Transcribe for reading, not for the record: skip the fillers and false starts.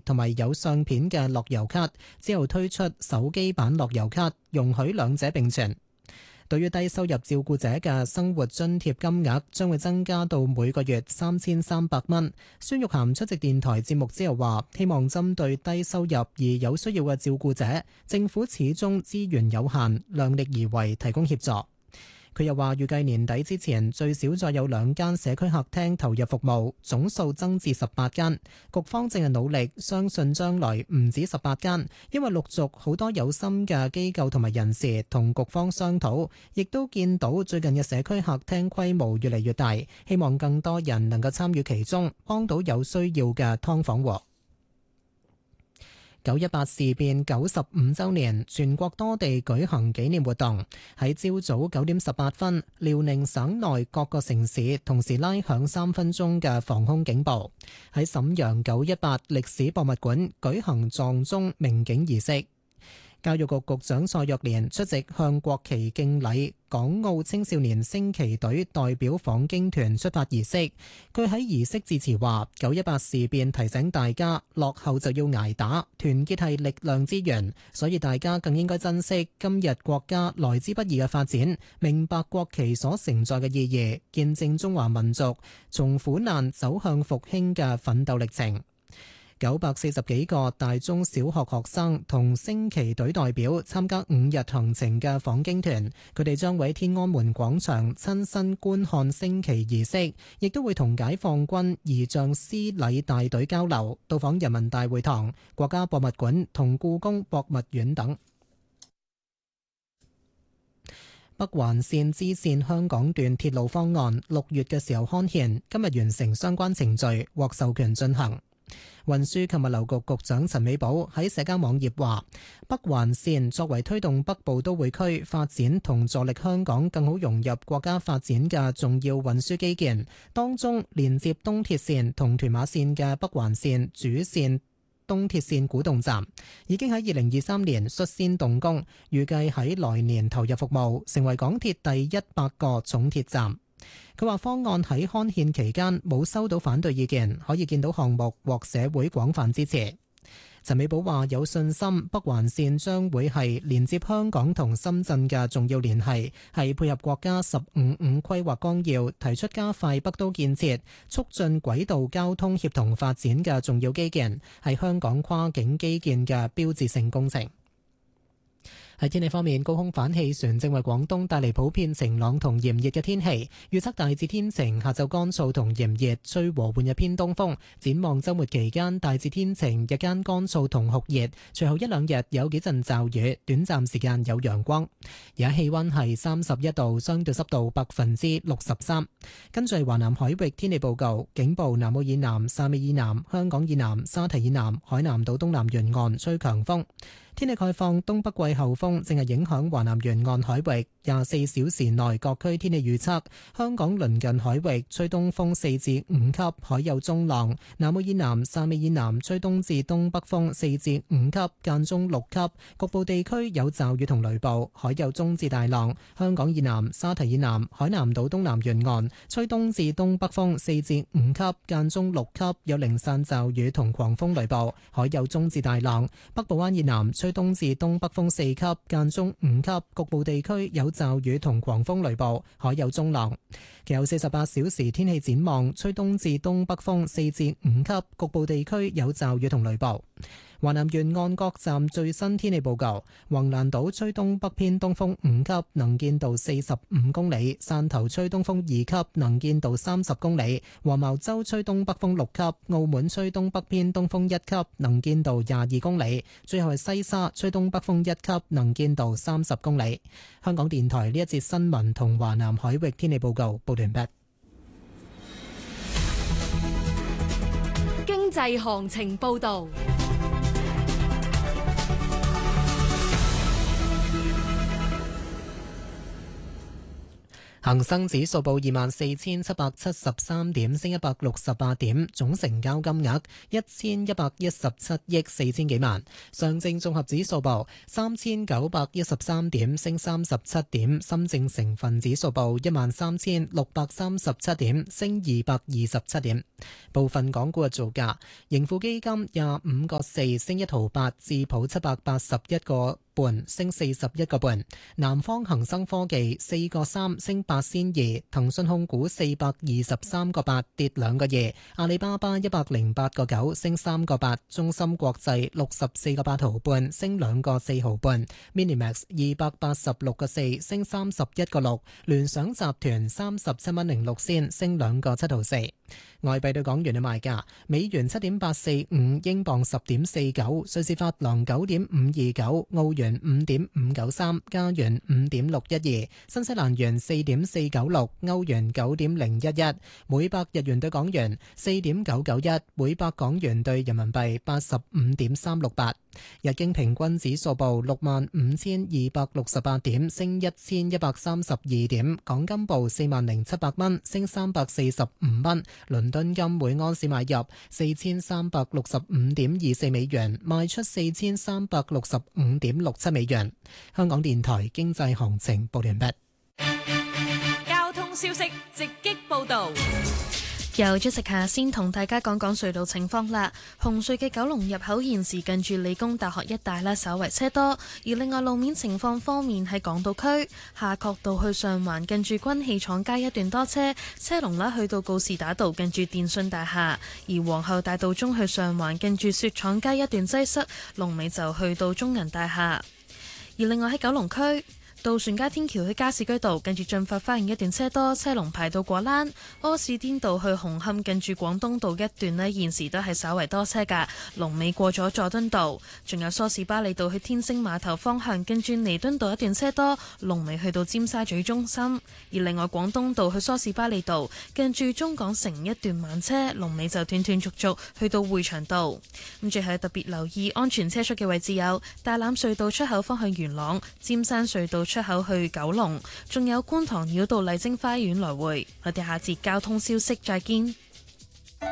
同埋有相片嘅樂悠卡，之後推出手機版樂悠卡，容許兩者並存。對於低收入照顧者嘅生活津貼金額將會增加到每個月3300蚊。孫玉菡出席電台節目之後話，希望針對低收入而有需要嘅照顧者，政府始終資源有限，量力而為提供協助。佢又話，預計年底之前最少再有2間社區客廳投入服務，總數增至18間。局方正係努力，相信將來唔止18間，因為陸續好多有心嘅機構同埋人士同局方商討，亦都見到最近嘅社區客廳規模越嚟越大，希望更多人能夠參與其中，幫到有需要嘅劏房戶。918事變95週年，全國多地舉行紀念活動。喺朝早9點18分，遼寧省內各個城市同時拉響3分鐘嘅防空警報。喺瀋陽918歷史博物館舉行撞鐘鳴警儀式。教育局局長蔡若蓮出席向國旗敬禮港澳青少年升旗隊代表訪京團出發儀式。佢喺儀式致辭話：918事變提醒大家，落後就要捱打，團結係力量之源，所以大家更應該珍惜今日國家來之不易嘅發展，明白國旗所承載嘅意義，見證中華民族從苦難走向復興嘅奮鬥歷程。940幾個大中小學學生同升旗隊代表參加5日行程嘅訪京團，佢哋將會喺天安門廣場親身觀看升旗儀式，亦都會同解放軍儀仗師禮大隊交流，到訪人民大會堂、國家博物館同故宮博物院等。北環線支線香港段鐵路方案6月嘅時候刊憲，今日完成相關程序，獲授權進行。運輸及物流局局長陳美寶喺社交網頁話，北環線作為推動北部都會區發展同助力香港更好融入國家發展嘅重要運輸基建，當中連接東鐵線同屯馬線嘅北環線主線東鐵線古洞站已經喺2023年率先動工，預計喺來年投入服務，成為港鐵第100個重鐵站。佢話方案喺刊憲期間冇收到反對意見，可以見到項目獲社會廣泛支持。陳美寶話有信心北環線將會係連接香港同深圳嘅重要聯繫，係配合國家15規劃綱要提出加快北都建設、促進軌道交通協同發展嘅重要基建，係香港跨境基建嘅標誌性工程。喺天氣方面，高空反氣旋正為廣東帶嚟普遍晴朗同炎熱嘅天氣，預測大致天晴，下晝乾燥同炎熱，吹和緩嘅偏東風。展望週末期間，大致天晴，日間乾燥同酷熱，隨後1-2日有幾陣驟雨，短暫時間有陽光。而家氣溫係31度，相對濕度63%。跟住華南海域天氣報告，警報南澳以南、汕尾以南、香港以南、沙堤以南、海南島東南沿岸吹強風。天氣概況，東北季候風正係影響華南沿岸海域，24小時內各區天氣預測：香港鄰近海域吹東風4至5級，海有中浪；南澳以南、汕尾以南吹東至東北風4至5級，間中6級，局部地區有驟雨同雷暴，海有中至大浪。香港以南、沙堤以南、海南島東南沿岸吹東至東北風4至5級，間中6級，有零散驟雨同狂風雷暴，海有中至大浪。北部灣以南吹東至東北風4級，間中5級，局部地區有驟雨同狂風雷暴，海有中浪。其後48小時天氣展望，吹東至東北風4至5級，局部地區有驟雨同雷暴。華南沿岸各站最新天氣報告：橫瀾島吹東北偏東風5級，能見度45公里；汕頭吹東風2級，能見度30公里；黃茅洲吹東北風6級；澳門吹東北偏東風1級，能見度22公里；最後係西沙吹東北風1級，能見度30公里。香港電台呢一節新聞同華南海域天氣報告報完畢。 經濟行情報道。 恒生指數報24,773點，升168點，總成交金額1117億4000幾萬。上證綜合指數報3913點，升37點。深證成分指數報13637點，升227點。部分港股嘅造價：盈富基金25個4升1毫8，智普781個半升41個半。南方恒生科技4個3升8仙2，騰訊控股423個8跌2個2，阿里巴巴108個9升3個8，中芯國際64個8毫半升2個4毫半，Minimax 286個4升31個6，聯想集團37蚊06仙升2個7毫4。外幣對港元嘅賣價：美元7.845，英鎊10.49，瑞士法郎9.529，澳元5.593，加元5.612，新西蘭元4.496，歐元9.011，每百日元對港元4.991，每百港元對人民幣85.368。日經平均指數報65,268點，升1132點。港金報40,700蚊，升345蚊。倫敦金每安士買入4365.24美元，賣出4365.67美元。香港電台經濟行情報完畢。 交通消息直擊報道。 由朱食下先同大家講講隧道情況啦。紅隧嘅九龍入口現時近住理工大學一帶啦，稍為車多。而另外路面情況方面，喺港島區夏慤道去上環近住軍器廠街一段多車，車龍啦去到告士打道近住電訊大廈。而皇后大道中去上環近住雪廠街一段擠塞，龍尾就去到中銀大廈。而另外喺九龍區渡船街天橋去加士居道近住駿發花園一段車多，車龍排到果欄。柯士甸道去紅磡近住廣東道一段呢，現時都係稍為多車㗎，龍尾過咗佐敦道。仲有梳士巴利道去天星碼頭方向近住彌敦道一段車多，龍尾去到尖沙咀中心。而另外廣東道去梳士巴利道近住中港城一段慢車，龍尾就斷斷續續去到匯祥道。咁最後特別留意安全車速嘅位置有大欖隧道出口方向元朗、尖山隧道出口去九龍，仲有觀塘繞道麗晶花園來回。我哋下節交通消息再見。